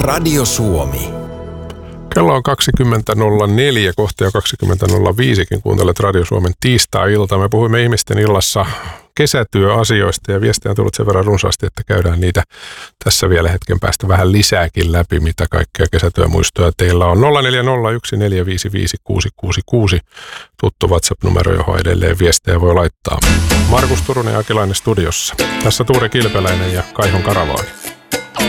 Radio Suomi. Kello on 20.04, kohta jo 20.05, kuuntelet Radio Suomen tiistai-ilta. Me puhuimme ihmisten illassa kesätyöasioista ja viestejä on tullut sen verran runsaasti, että käydään niitä tässä vielä hetken päästä vähän lisääkin läpi, mitä kaikkea kesätyömuistoja teillä on. 0401455666, tuttu WhatsApp-numero, johon edelleen viestejä voi laittaa. Markus Turunen ja Akilainen studiossa. Tässä Tuure Kilpeläinen ja Kaihon Karavaani.